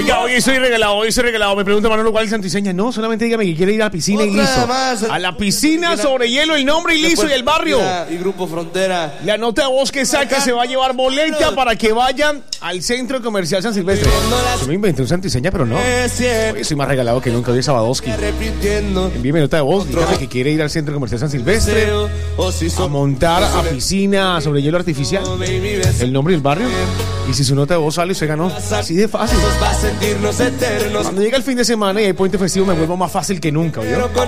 Oiga, hoy soy regalado. Me pregunta Manolo cuál es Santiseña. No, solamente dígame que quiere ir a la piscina y listo. A la piscina sobre hielo, el nombre y listo y el barrio. Y Grupo Frontera. La nota de voz que saque se va a llevar boleta para que vayan al Centro Comercial San Silvestre. Yo me inventé un Santiseña, pero no. Hoy soy más regalado que nunca. Hoy es Sabadowski. Envíeme nota de voz. Dígame que quiere ir al Centro Comercial San Silvestre a montar a piscina sobre hielo artificial. El nombre y el barrio. Y si su nota de voz sale, usted ganó. Así de fácil. Cuando llega el fin de semana y hay puente festivo, me vuelvo más fácil que nunca, ¿oyó?